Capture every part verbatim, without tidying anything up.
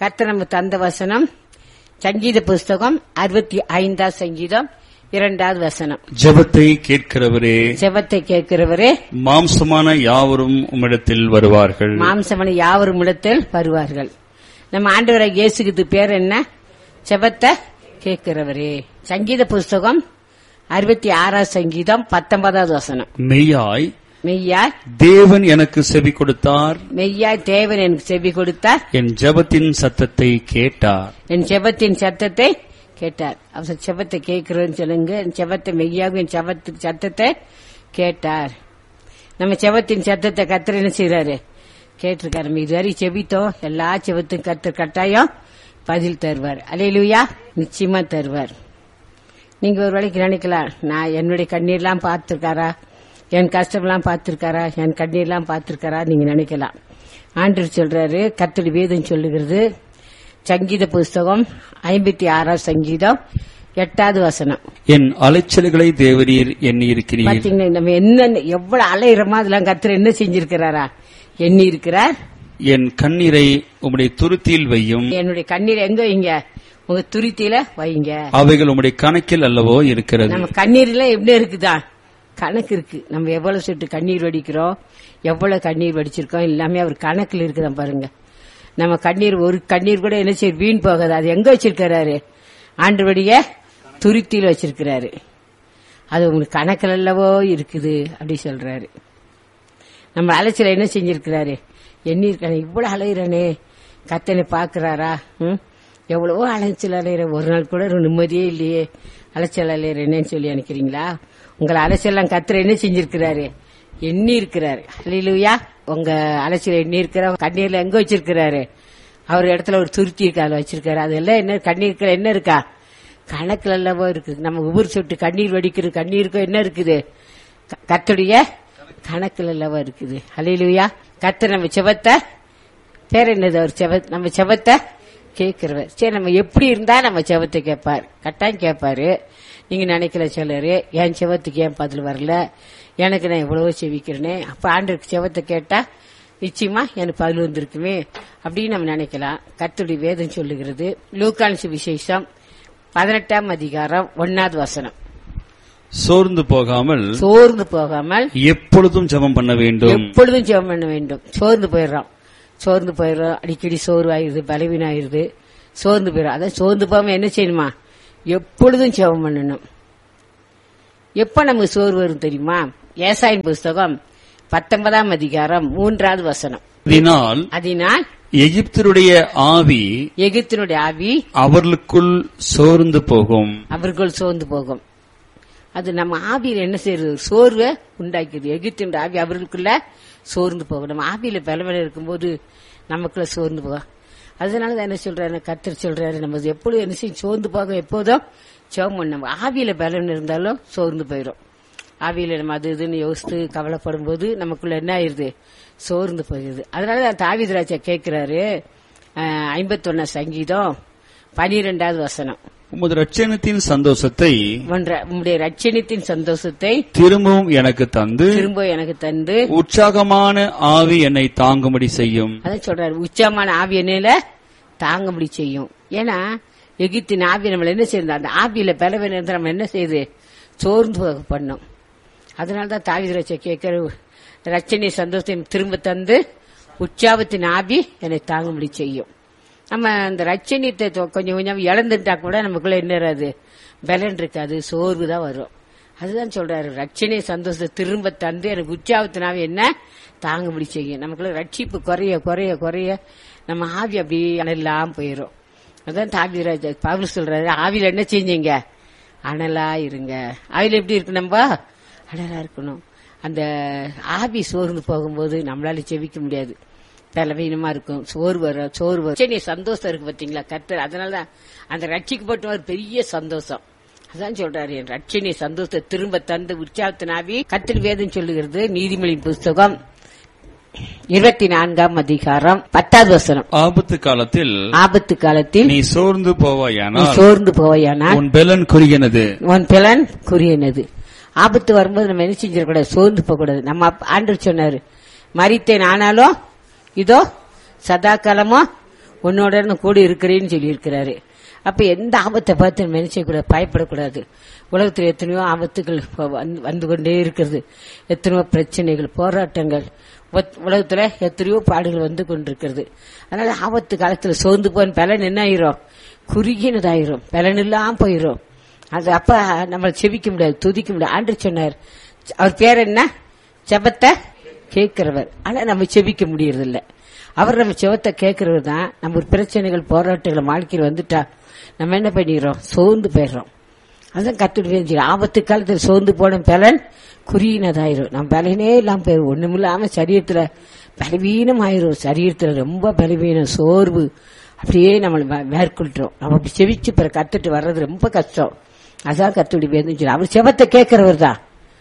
கர்த்தர் நமக்கு தந்த வசனம் சங்கீத புஸ்தகம் அறுபத்தி ஐந்தாம் சங்கீதம் இரண்டாவது வசனம். ஜெபத்தை கேட்கிறவரே, ஜெபத்தை கேட்கிறவரே, மாம்சமான யாவரும் உம்மிடத்தில் வருவார்கள். மாம்சமான யாவரும் இடத்தில் வருவார்கள். நம்ம ஆண்டவராகிய இயேசுவுக்கு பேர் என்ன? ஜெபத்தை கேட்கிறவரே. சங்கீத புஸ்தகம் அறுபத்தி ஆறாம் சங்கீதம் பத்தொன்பதாவது வசனம். மெய்யாய் மெய்யாய் தேவன் எனக்கு செவி கொடுத்தார், மெய்யாய் தேவன் எனக்கு செவி கொடுத்தார், என் ஜெபத்தின் சத்தத்தை கேட்டார். என் ஜெபத்தின் சத்தத்தை கேட்டார். அவர் ஜெபத்தை கேட்கிறோன்னு சொல்லுங்க. என் ஜெபத்தை மெய்யாக என் ஜெபத்தின் சத்தத்தை கேட்டார். நம்ம ஜெபத்தின் சத்தத்தை கர்த்தர் என்ன செய்யறாரு? கேட்டிருக்காரு. நம்ம இதுவரை செபித்தோம். எல்லா ஜெபத்தும் கர்த்தர் கட்டாயம் பதில் தருவார். அல்லேலூயா, நிச்சயமா தருவார். நீங்க ஒரு வேளைக்கு நினைக்கலாம், நான் என்னுடைய கண்ணீர்லாம் பார்த்திருக்காரா, என் கஷ்டம்லாம் பார்த்திருக்காரா, என் கண்ணீர்லாம் பார்த்திருக்காரா நீங்க நினைக்கலாம். ஆண்டவர் சொல்றாரு, கர்த்தருடைய வேதம் சொல்லுகிறது, சங்கீத புஸ்தகம் ஐம்பத்தி ஆறாம் சங்கீதம் எட்டாவது வசனம். என் அலைச்சல்களை தேவரீர் எண்ணி இருக்கிறீர். பாத்தீங்கன்னா நம்ம என்ன எவ்வளவு அலையிறோமோ அதெல்லாம் கர்த்தர் என்ன செஞ்சிருக்கிறாரா? எண்ணி இருக்கிறார். என் கண்ணீரை உம்முடைய துருத்தியில் வையும். என்னுடைய கண்ணீர் எங்க வைங்க? உங்க துருத்தியில வைங்க. அவைகள் உம்முடைய கணக்கில் அல்லவோ இருக்கிறது. நம்ம கண்ணீர்ல எப்படி இருக்குதா? கணக்கு இருக்கு. நம்ம எவ்வளவு சொட்டு கண்ணீர் வடிக்கிறோம், எவ்வளவு கண்ணீர் வடிச்சிருக்கோம், எல்லாமே அவர் கணக்குல இருக்குதான் பாருங்க. நம்ம கண்ணீர் ஒரு கண்ணீர் கூட என்ன செய்ய வீண் போகாது. அது எங்க வச்சிருக்கிறாரு? ஆண்டவருடைய துருத்தியில வச்சிருக்கிறாரு. அது உங்களுக்கு கணக்கில் அல்லவோ இருக்குது அப்படி சொல்றாரு. நம்ம அலைச்சல என்ன செஞ்சிருக்கிறாரு? எண்ணி இருக்கானே, இவ்வளவு அலையிறானே, கத்தனை பாக்குறாரா? ம் எவ்வளவோ அலைச்சல் அலையிற, ஒரு நாள் கூட ஒரு நிம்மதியே இல்லையே, அலைச்சல் அலையிறேன்னு சொல்லி நினைக்கிறீங்களா? உங்களை அலைச்சலாம் கத்தரை என்ன செஞ்சிருக்கிறாரு? எண்ணி இருக்கிறாரு. அல்லேலூயா. உங்க அலைச்சல் எண்ணி இருக்கிற கண்ணீர்ல எங்க வச்சிருக்கிறாரு? அவர் இடத்துல ஒரு துருத்தி இருக்கா, அதுல வச்சிருக்காரு. அதெல்லாம் என்ன கண்ணீர் என்ன இருக்கா? கணக்குல எல்லவோ இருக்குது. நம்ம ஒவ்வொரு சொட்டு கண்ணீர் வடிக்கிற கண்ணீருக்கும் என்ன இருக்குது? கர்த்தருடைய கணக்குல எல்லவோ இருக்குது. அல்லேலூயா. கர்த்தர் நம்ம செபத்தை பேர் என்னது? அவர் செப நம்ம செபத்தை கேட்கிறவர். சரி, நம்ம எப்படி இருந்தா நம்ம செபத்தை கேட்பார்? கட்டாயம் கேட்பாரு. நீங்க நினைக்கல சிலரு, என் செபத்துக்கு ஏன் பதில் வரல, எனக்கு நான் எவ்வளவோ செவிக்கிறேனே, அப்ப ஆண்டவருக்கு செபத்தை கேட்டா நிச்சயமா எனக்கு பதில் வந்திருக்குமே அப்படின்னு நம்ம நினைக்கலாம். கர்த்தருடைய வேதம் சொல்லுகிறது, லூக்கான் சுவிசேஷம் பதினெட்டாம் அதிகாரம் ஒன்னாவது வசனம். சோர்ந்து போகாமல் சோர்ந்து போகாமல் எப்பொழுதும் ஜெபம் பண்ண வேண்டும். எப்பொழுதும் ஜெபம் பண்ண வேண்டும். சோர்ந்து போயிடுறோம், சோர்ந்து போயிடுறோம், அடிக்கடி சோர்வாயிருது, பலவீனம் ஆயிருது, சோர்ந்து போயிடும். அதான் சோர்ந்து போகாம என்ன செய்யணுமா? எப்பொழுதும் ஜெபம் பண்ணணும். எப்ப நமக்கு சோர்வு வரும் தெரியுமா? ஏசாயின் புஸ்தகம் பத்தொன்பதாம் அதிகாரம் மூன்றாவது வசனம். அதனால் அதனால் எகிப்தருடைய ஆவி எகிப்தினுடைய ஆவி அவர்களுக்குள் சோர்ந்து போகும். அவர்கள் சோர்ந்து போகும். அது நம்ம ஆவியில என்ன செய்யறது? சோர்வை உண்டாக்கிது. எகிப்தினுடைய ஆவி அவர்களுக்குள்ள சோர்ந்து போகும். நம்ம ஆவியில பலவீனம் இருக்கும்போது நமக்குள்ள சோர்ந்து போகும். அதனாலதான் என்ன சொல்றாரு? கர்த்தர் சொல்றாரு, நம்ம எப்பொழுதும் என்ன செய்யும்? சோர்ந்து போக எப்போதும் ஜெபம் பண்ணணும். ஆவியில பலவீனம் இருந்தாலும் சோர்ந்து போயிடும். ஆவியில நம்ம அது இதுன்னு யோசித்து கவலைப்படும் போது நமக்குள்ள என்ன ஆயிருது? சோர்ந்து போயிருது. அதனால தாவீது ராஜா கேட்கிறாரு, ஐம்பத்தி ஒன்னா சங்கீதம் பனிரெண்டாவது வசனம். உமது ரட்சணத்தின் சந்தோஷத்தை உம்முடைய ரட்சணத்தின் சந்தோஷத்தை திரும்பவும் எனக்கு தந்து திரும்ப எனக்கு தந்து உற்சாகமான ஆவி என்னை தாங்கும்படி செய்யும். அதான் சொல்றாரு, உற்சாகமான ஆவி என்னையில தாங்கும்படி செய்யும். ஏன்னா எகிப்தின் ஆவி நம்மள என்ன செய்யுது? அந்த ஆவியில பலவீனம் இருந்தா நம்ம என்ன செய்யுது? சோர்ந்து போக பண்ணும். அதனாலதான் தாவீது ராஜா கேட்கிற, ரட்சணை சந்தோஷத்தை திரும்ப தந்து உற்சாகத்தின் ஆவி என்னை தாங்கும்படி செய்யும். நம்ம அந்த ரட்சணியத்தை கொஞ்சம் கொஞ்சம் இழந்துட்டா கூட நமக்குள்ள என்ன பலன் இருக்காது, சோர்வு தான் வரும். அதுதான் சொல்றாரு, ரட்சணை சந்தோஷத்தை திரும்ப தந்து எனக்கு உற்சாகத்தினாவே என்ன தாங்கும்படி செய்யும். நமக்குள்ள ரட்சிப்பு குறைய குறைய குறைய நம்ம ஆவி அப்படி அனலாம் போயிரும். அதான் தாவீது ராஜா பவுல் சொல்றாரு, ஆவியில என்ன செஞ்சீங்க? அனலா இருங்க. ஆவியில எப்படி இருக்கு? நம்ம அனலா இருக்கணும். அந்த ஆவி சோர்ந்து போகும்போது நம்மளால செவிக்க முடியாது, பலவீனமா இருக்கும், சோர்வு வரும். சோர்வு சரி, சந்தோஷம் இருக்கு பாத்தீங்களா கர்த்தர். அதனாலதான் அந்த ரட்சிக்கப்பட்ட ஒரு பெரிய சந்தோஷம். அதான் சொல்றாரு, என் ரட்சணை சந்தோஷத்தை திரும்ப தந்து உற்சாகத்தினாவி. கர்த்தர் வேதம் சொல்லுகிறது, நீதிமொழியின் புஸ்தகம் இருபத்தி நான்காம் அதிகாரம் பத்தாவது வசனம். ஆபத்து காலத்தில் ஆபத்து காலத்தில் நீ சோர்ந்து போவாயானால் சோர்ந்து போவாயானால் உன் பலன் குறுகினது உன் பலன் குறுகினது. ஆபத்து வரும்போது நம்ம என்ன செஞ்சிடக்கூடாது? சோர்ந்து போக கூடாது. நம்ம ஆண்டவர் சொன்னாரு, மரித்தேன் ஆனாலும் இதோ சதா காலமோ உன்னோட நான் கூட இருக்கிறேன்னு சொல்லி இருக்கிறாரு. அப்ப எந்த ஆபத்தை பார்த்து நம்ம என்ன செய்யக்கூடாது, பயப்படக்கூடாது. உலகத்தில் எத்தனையோ ஆபத்துகள் வந்து கொண்டே இருக்கிறது, எத்தனையோ பிரச்சனைகள், போராட்டங்கள், உலகத்துல எத்தனையோ பாடுகள் வந்து கொண்டிருக்கிறது. அதனால ஆபத்து காலத்துல சோர்ந்து போன பலன் என்ன ஆயிரும், குறுகினதாயிரும், பலன் இல்லாம போயிரும். அது அப்ப நம்மளை செபிக்க முடியாது, துதிக்க முடியாது. ஆண்டு சொன்னார், அவர் பேர் என்ன, செபத்தை கேட்கிறவர். ஆனா நம்ம செபிக்க முடியறது இல்ல. அவர் நம்ம செபத்தை கேட்கிறவர் தான். நம்ம ஒரு பிரச்சனைகள் போராட்டங்கள் வாழ்க்கையில் வந்துட்டா நம்ம என்ன பண்ணிடுறோம், சோர்ந்து போயிடுறோம். அதுதான் கத்துட்டு ஆபத்து காலத்தில் சோர்ந்து போன பலன் குறியினதாயிரும். நம்ம பலனே இல்லாம போயிடும், ஒண்ணுமில்லாம சரீரத்துல பலவீனம் ஆயிரும். சரீரத்துல ரொம்ப பலவீனம், சோர்வு அப்படியே நம்மளை மேற்கொள்றோம். நம்ம அப்படி செவிச்சு பிற கத்துட்டு வர்றது ரொம்ப கஷ்டம். அதான் கத்துடி வேணும். அவர் செபத்தை கேட்கிறவர் தான்.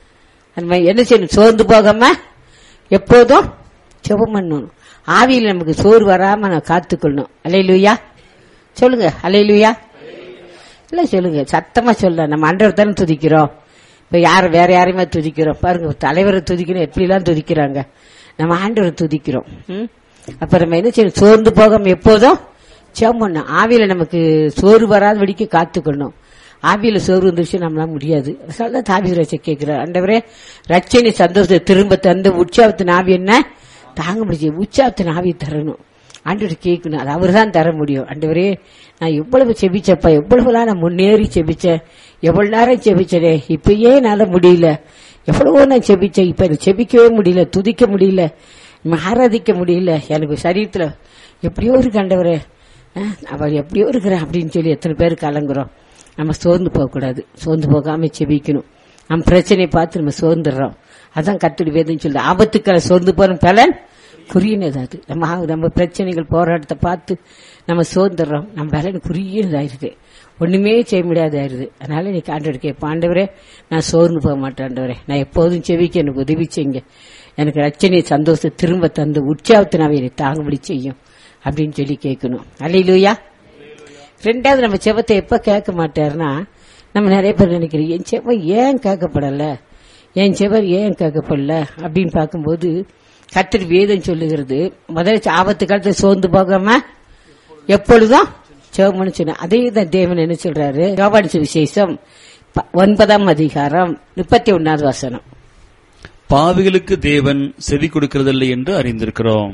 என்ன செய்யணும், சோர்ந்து போகாம எப்போதும் செபம் பண்ணணும். ஆவியில் நமக்கு சோறு வராம நான் காத்துக்கொள்ளணும். அல்லேலூயா சொல்லுங்க, அல்லேலூயா இல்ல சொல்லுங்க, சத்தமா சொல்ல. நம்ம ஆண்டவர் தானே துதிக்கிறோம். இப்ப யார வேற யாரையுமே துதிக்கிறோம் பாருங்க. தலைவரை துதிக்கணும், எப்படி எல்லாம் துதிக்கிறாங்க. நம்ம ஆண்டவரை துதிக்கிறோம். அப்ப நம்ம என்ன செய்யணும், சோர்ந்து போகாம எப்போதும் செபம் பண்ணணும். ஆவியில நமக்கு சோறு வராத வடிக்க காத்துக்கொள்ளணும். ஆவியில சோறு வந்துருச்சு நம்மளால முடியாது. அதனாலதான் தாவீது கேட்கிறார், ஆண்டவரே ரட்சணை சந்தோஷத்தை திரும்ப தந்து உற்சாகத்தின் ஆவி என்ன தாங்க முடியும், உற்சாகத்தின் ஆவி தரணும். ஆண்டவர் கேட்கணும், அது அவர் தான் தர முடியும். ஆண்டவரே நான் எவ்வளவு செபிச்சப்பா, எவ்வளவுலாம் நான் முன்னேறி செபிச்சேன், எவ்வளவு நேரம் செபிச்சனே, இப்பயே என்னால முடியல. எவ்வளவோ நான் செபிச்சேன், இப்ப எனக்கு செபிக்கவே முடியல, துதிக்க முடியல, ஆராதிக்க முடியல. எனக்கு சரீரத்துல எப்படியோ இருக்கு ஆண்டவரே, அவர் எப்படியோ இருக்கிறேன் அப்படின்னு சொல்லி எத்தனை பேர் கலங்குறோம். நம்ம சோர்ந்து போகக்கூடாது, சோர்ந்து போகாம செபிக்கணும். நம்ம பிரச்சனையை பார்த்து நம்ம சோர்ந்துடுறோம். அதான் கர்த்தருடைய வேதம் சொல்லுது, ஆபத்துக்களை சோர்ந்து போற பலன் குறியினது. நம்ம நம்ம பிரச்சனைகள் போராட்டத்தை பார்த்து நம்ம சோர்ந்துடுறோம், நம்ம பலன் குறியினதாயிருது, ஒண்ணுமே செய்ய முடியாதாயிருது. அதனால நீ ஆண்டவர் கேட்ப, ஆண்டவரே நான் சோர்ந்து போக மாட்டேன், ஆண்டவரே நான் எப்போதும் செவிக்க எனக்கு உதவி செய்யுங்க, எனக்கு ரட்சணை சந்தோஷத்தை திரும்ப தந்து உற்சாகத்தினாவே என்னை தாங்குபடி செய்யும் அப்படின்னு சொல்லி கேட்கணும். அல்லேலூயா. ரெண்டாவது, நம்ம செபத்தை எப்ப கேட்க மாட்டாருன்னா, நம்ம நிறைய பேர் நினைக்கிறோம் என் செபம் ஏன் கேட்கப்படல, என் செபம் ஏன் கேட்கப்படல அப்படின்னு பார்க்கும்போது கர்த்தர் வேதம் சொல்லுகிறது, முதல்ல ஆபத்து காலத்தை சோர்ந்து போகாம எப்பொழுதும் செபம்னு சொன்ன. அதே தான் தேவன் என்ன சொல்றாரு, யோவான் சுவிசேஷம் ஒன்பதாம் அதிகாரம் முப்பத்தி ஒன்னாவது வசனம், பாவிகளுக்கு தேவன் செவி கொடுக்கிறதில்லை என்று அறிந்திருக்கிறோம்.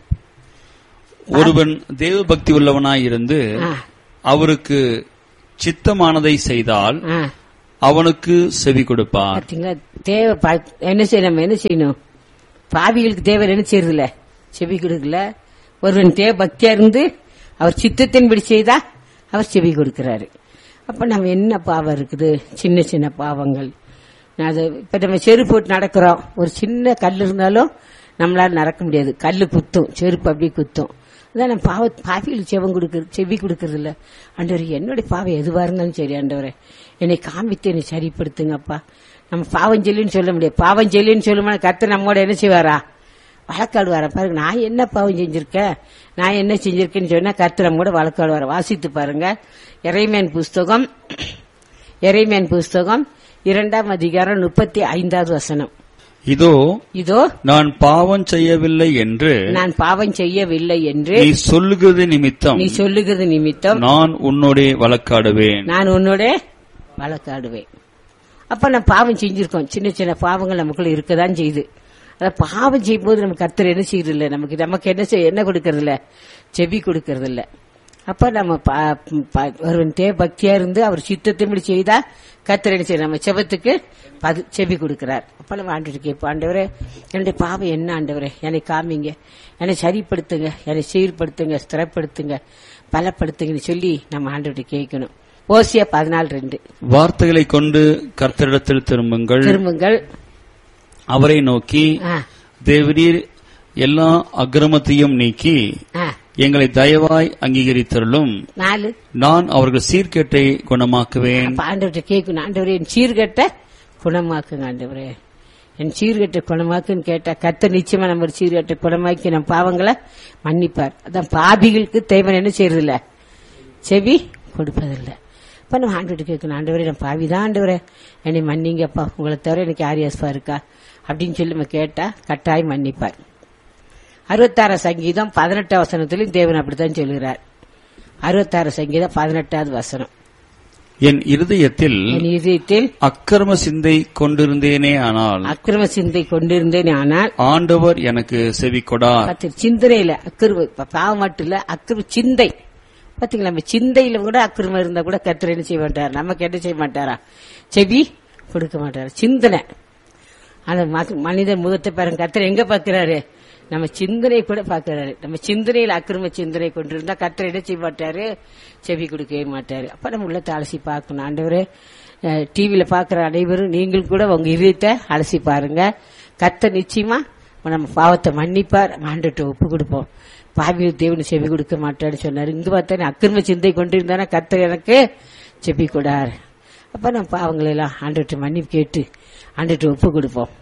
ஒருவன் தேவ பக்தி உள்ளவனாய் இருந்து அவருக்கு சித்தமானதை செய்தால் அவனுக்கு செவி கொடுப்பார். தேவ என்ன செய்யணும், என்ன செய்யணும், பாவிகளுக்கு தேவன் என்ன செய்யறதுல செவி கொடுக்கல. ஒருவன் தேவ பக்தியா இருந்து அவர் சித்தத்தின்படி செய்தா அவர் செவி கொடுக்கிறாரு. அப்ப நம்ம என்ன பாவம் இருக்குது, சின்ன சின்ன பாவங்கள். அது இப்ப நம்ம செருப்பு போட்டு நடக்கிறோம், ஒரு சின்ன கல் இருந்தாலும் நம்மளால நடக்க முடியாது, கல்லு குத்தும், செருப்பு அப்படியே குத்தும். அதான் நம்ம பாவ பாவியில் செவம் கொடுக்க செவி கொடுக்கறது இல்ல. ஆண்டவரே என்னுடைய பாவம் எதுவா இருந்தாலும் சரி ஆண்டவரே என்னை காமித்து என்னை சரிப்படுத்துங்கப்பா. நம்ம பாவம் சொல்லின்னு சொல்ல முடியாது, பாவம் சொல்லின்னு சொல்லுமா கர்த்தர் நம்மோட என்ன செய்வாரா, வழக்காடுவாரா. பாருங்க, நான் என்ன பாவம் செஞ்சிருக்கேன், நான் என்ன செஞ்சிருக்கேன்னு சொன்னா கர்த்தர் நம்மோட வழக்காடுவார. வாசித்து பாருங்க, எரேமியாவின் புஸ்தகம் எரேமியாவின் புஸ்தகம் இரண்டாம் அதிகாரம் முப்பத்தி ஐந்தாவது வசனம். இதோ இதோ நான் பாவம் செய்யவில்லை என்று நான் பாவம் செய்யவில்லை என்று நீ சொல்லுகிறது நிமித்தம் நீ சொல்லுகிறது நிமித்தம் நான் உன்னோட வழக்காடுவேன் நான் உன்னோட வழக்காடுவேன். அப்ப நம்ம பாவம் செஞ்சிருக்கோம், சின்ன சின்ன பாவங்கள் நமக்குள்ள இருக்கதான் செய்யுது. அத பாவம் செய்யும் போது நம்ம கர்த்தர் என்ன செய்யறது இல்ல, நமக்கு நமக்கு என்ன செய்ய என்ன கொடுக்கறது இல்ல, செவி கொடுக்கறது இல்ல. அப்ப நம்ம ஒருவன் தேவ பக்தியா இருந்து அவர் சித்தத்தின்படி செய்தா கர்த்தர் என்ன செய்ய நம்ம செபத்துக்கு செவி கொடுக்கிறார். அப்ப நம்ம ஆண்டவருக்கு கேட்போம், ஆண்டவரே என்னுடைய பாவம் என்ன ஆண்டவரே, என்னை காமிங்க, என்னை சரிப்படுத்துங்க, என்னை சீர்படுத்துங்க, ஸ்திரப்படுத்துங்க, பலப்படுத்துங்கன்னு சொல்லி நம்ம ஆண்டவர்கிட்ட கேட்கணும். ஓசியா பதினாலு ரெண்டு, வார்த்தைகளை கொண்டு கர்த்தரிடத்தில் திரும்புங்கள் திரும்புங்கள் அவரை நோக்கி தேவரீர் எல்லா அக்கிரமத்தையும் நீக்கி எங்களை தயவாய் அங்கீகரித்தருளும், நான் அவர்கள் சீர்கேட்டை குணமாக்குவேன். ஆண்டவர்கிட்ட கேட்கணும், ஆண்டவரே என் சீர்கேட்டை குணமாக்குங்க, ஆண்டவரே என் சீர்கேட்டை குணமாக்குன்னு கேட்டா கர்த்தர் நிச்சயமா நம்ம சீர்கேட்டை குணமாக்கி நம்ம பாவங்களை மன்னிப்பார். அதான் பாவிகளுக்கு தேவன் என்ன செய்யறது இல்ல, செவி கொடுப்பதில்லை. இப்ப நம்ம ஆண்டவர்கிட்ட கேட்கணும், ஆண்டவரே நான் பாவிதான் ஆண்டவரே என்னை மன்னிங்கப்பா, உங்களை தவிர எனக்கு யார் யாஸ்பா இருக்கா அப்படின்னு சொல்லி நம்ம கேட்டா கட்டாயம் மன்னிப்பார். அறுபத்தாறு சங்கீதம் பதினெட்டாம் வசனத்திலும் தேவன் அப்படித்தான் சொல்கிறார். அறுபத்தாறு சங்கீதம் பதினெட்டாவது வசனம். என் இருதயத்தில் என் இதயத்தில் அக்கிரம சிந்தை கொண்டிருந்தேனே ஆனால் அக்கிரம சிந்தை கொண்டிருந்தேனே ஆனால் ஆண்டவர் எனக்கு செவி கொடார். கர்த்தர் சிந்தனையில அக்கிரம பாவம் மட்டும் இல்ல, அக்கிரம சிந்தை பாத்தீங்களா, நம்ம சிந்தையில கூட அக்கிரமம் இருந்தா கூட கர்த்தர் என்ன செய்ய மாட்டார், நமக்கு என்ன செய்ய மாட்டாரா, செவி கொடுக்க மாட்டாரு. சிந்தனை அந்த மனிதன் முகத்தை பாருங்க, கர்த்தர் எங்க பாக்குறாரு, நம்ம சிந்தனை கூட பாக்குறாரு. நம்ம சிந்தனையில் அக்கிரம சிந்தனை கொண்டிருந்தா கர்த்தர் என்ன செய்ய மாட்டாரு, செவி கொடுக்கவே மாட்டாரு. அப்ப நம்ம உள்ளத்தை அலசி பார்க்கணும். ஆண்டவரே, டிவியில பாக்குற அனைவரும் நீங்களும் கூட உங்க இதயத்தை அலசி பாருங்க. கர்த்தர் நிச்சயமா நம்ம பாவத்தை மன்னிப்பார். ஆண்டுகிட்ட ஒப்பு கொடுப்போம். பாவி தேவனு செவி கொடுக்க மாட்டான்னு சொன்னாரு. இங்க பார்த்தா அக்கிரம சிந்தை கொண்டிருந்தானா கர்த்தர் எனக்கு செவி கொடார். அப்ப நம்ம பாவங்களை எல்லாம் ஆண்டுகிட்ட மன்னிப்பு கேட்டு ஆண்டுகிட்ட ஒப்பு கொடுப்போம்.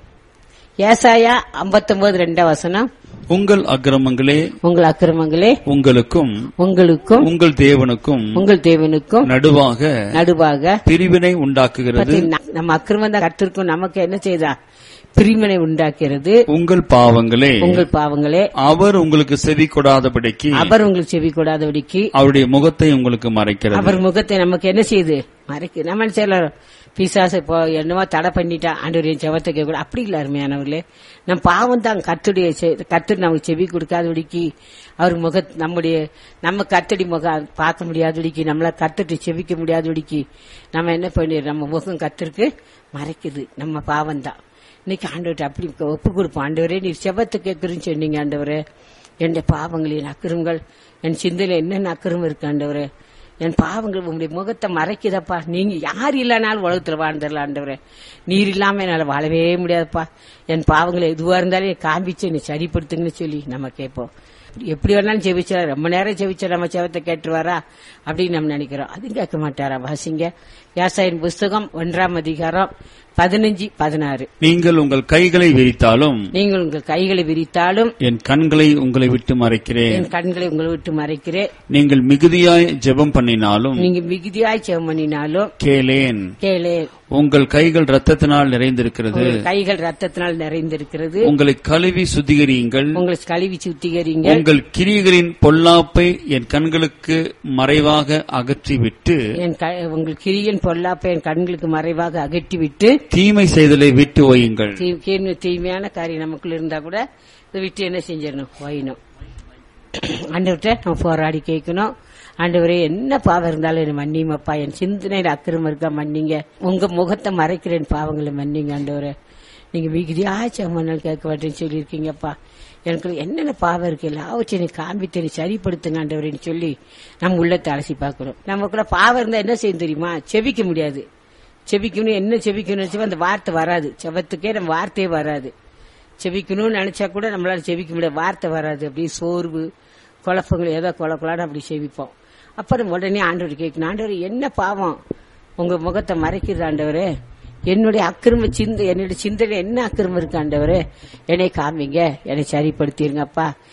ஏசாயா ஐம்பத்தொன்பது ரெண்டாம் வசனம். உங்கள் அக்கிரமங்களே உங்கள் அக்கிரமங்களே உங்களுக்கும் உங்களுக்கும் உங்கள் தேவனுக்கும் உங்கள் தேவனுக்கும் நடுவாக நடுவாக பிரிவினை உண்டாக்குகிறது. நம்ம அக்கிரமம் தான் கர்த்தருக்கும் நமக்கு என்ன செய்தா, பிரிவினை உண்டாக்கிறது. உங்கள் பாவங்களே உங்கள் பாவங்களே அவர் உங்களுக்கு செவி கொடாதபடிக்கு அவர் உங்களுக்கு செவி கொடாதபடிக்கு அவருடைய முகத்தை உங்களுக்கு மறைக்கிறது. அவர் முகத்தை நமக்கு என்ன செய்யுது, மறைக்கு. நம்ம செய்யலாம் பிசாசு இப்போ என்னவோ தடை பண்ணிட்டா ஆண்டவருடைய ஜெபத்தை கேட்க கூட அப்படி இல்ல. அருமையானவர்களே, நம் பாவம் தான் கர்த்தருடைய கர்த்தர் நமக்கு செவி கொடுக்காதபடிக்கு அவர் முக நம்முடைய நம்ம கர்த்தடி முகம் பார்க்க முடியாதபடிக்கு நம்மள கர்த்தர்கிட்ட செவிக்க முடியாதபடிக்கு நம்ம என்ன பண்ணி நம்ம முகம் கர்த்தருக்கு மறைக்குது. நம்ம பாவம் தான். இன்னைக்கு ஆண்டவர்கிட்ட அப்படி ஒப்பு கொடுப்போம். ஆண்டவரே, நீ செபத்தை கேட்கறன்னு சொன்னீங்க. ஆண்டவரே, என் பாவங்களின் அக்கிரமங்கள் என் சிந்தையில என்னென்ன அக்கிரமம் இருக்கு ஆண்டவரே, என் பாவங்கள் உங்களுடைய முகத்தை மறைக்குதப்பா. நீங்க யார் இல்லைனாலும் உலகத்துல வாழ்ந்துடலாம் ஆண்டவரே, நீர் இல்லாம என்னால வாழவே முடியாதுப்பா. என் பாவங்களை எதுவா இருந்தாலும் காண்பிச்சு நீ சரிப்படுத்துங்கன்னு சொல்லி நம்ம கேட்போம். எப்படி வேணாலும் ஜெபிச்சா, ரொம்ப நேரம் ஜெபிச்சா நம்ம செவத்தை கேட்டுருவாரா அப்படின்னு நம்ம நினைக்கிறோம். அதுவும் கேட்க மாட்டாரா. வாசிங்க யாசாயின் புஸ்தகம் ஒன்றாம் அதிகாரம் பதினஞ்சு பதினாறு. நீங்கள் உங்கள் கைகளை விரித்தாலும் நீங்கள் உங்கள் கைகளை விரித்தாலும் என் கண்களை உங்களை விட்டு மறைக்கிறேன். என் கண்களை உங்களை விட்டு மறைக்கிறேன். நீங்கள் மிகுதியாய் ஜெபம் பண்ணினாலும் நீங்க மிகுதியாய் ஜெபம் பண்ணினாலும் கேளேன். கேளேன். உங்கள் கைகள் ரத்தத்தினால் நிறைந்திருக்கிறது. கைகள் ரத்தத்தினால் நிறைந்திருக்கிறது. உங்களை கழுவி சுத்திகரியுங்கள். உங்களை கழுவி சுத்திகரிங்க. உங்கள் கிரியைகளின் பொல்லாப்பை என் கண்களுக்கு மறைவாக அகற்றிவிட்டு உங்கள் கிரியின் பொல்லாப்பை என் கண்களுக்கு மறைவாக அகற்றிவிட்டு தீமை செய்தலை விட்டு ஓயுங்கள். தீமையான காரியம் நமக்குள்ள இருந்தா கூட இதை விட்டு என்ன செஞ்சிடணும், ஓயணும். ஆண்டவர்கிட்ட நம்ம போராடி கேட்கணும். ஆண்டவரே, என்ன பாவம் இருந்தாலும் என்ன மன்னிங்கப்பா, என் சிந்தனையில அக்கிரமம் இருக்கா மன்னிங்க, உங்க முகத்தை மறைக்கிறேன் பாவங்களை மன்னிங்க ஆண்டவரே. நீங்க மிகுதியாச்சும் மண்ணால் கேட்க மாட்டேன்னு சொல்லியிருக்கீங்கப்பா. எனக்கு என்னென்ன பாவம் இருக்கு எல்லாவற்றையும் நீ காண்பித்து நீ சரிப்படுத்துங்க ஆண்டவரேன்னு சொல்லி நம்ம உள்ளத்தை அலசி பார்க்கிறோம். நமக்குள்ள பாவம் இருந்தா என்ன செய்யும் தெரியுமா, செபிக்க முடியாது. செபிக்கணும் என்ன செபிக்கணும் அந்த வார்த்தை வராது. செபத்துக்கே நம்ம வார்த்தையே வராது. செபிக்கணும்னு நினைச்சா கூட நம்மளால செபிக்க முடியாது, வார்த்தை வராது. அப்படியே சோர்வு குழப்பங்கள் ஏதோ குழப்பலான்னு அப்படி செபிப்போம். அப்புறம் உடனே ஆண்டவர் கேட்கணும், ஆண்டவர் என்ன பாவம் உங்க முகத்தை மறைக்கிறது ஆண்டவரே, என்னுடைய அக்கிரம சிந்தை என்னுடைய சிந்தையில என்ன அக்கிரமம் இருக்கு ஆண்டவரே, என்னை காமிங்க, என்னை சரிப்படுத்திருங்கப்பா.